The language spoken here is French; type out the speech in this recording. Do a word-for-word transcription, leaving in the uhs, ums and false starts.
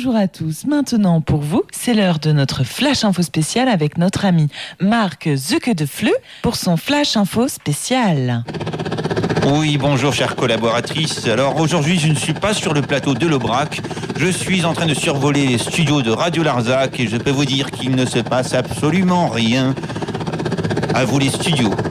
bonjour à tous. Maintenant pour vous, c'est l'heure de notre Flash Info spécial avec notre ami Marc Zucke de Fleu pour son Flash Info spécial. Oui, bonjour chère collaboratrice. Alors aujourd'hui, je ne suis pas sur le plateau de l'Aubrac. Je suis en train de survoler les studios de Radio Larzac et je peux vous dire qu'il ne se passe absolument rien. À vous les studios.